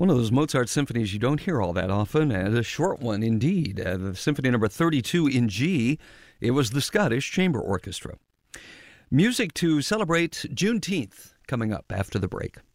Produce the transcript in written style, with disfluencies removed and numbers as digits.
One of those Mozart symphonies you don't hear all that often, and a short one indeed. The Symphony Number 32 in G. It was the Scottish Chamber Orchestra. Music to celebrate Juneteenth coming up after the break.